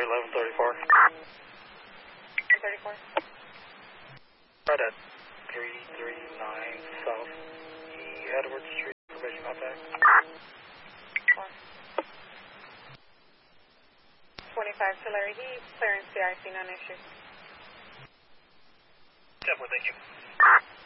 1134. 34. Right at 339 South Edward Street, information contact. 25 to Larry Heath, clearance CIC, non-issue. Definitely, thank you.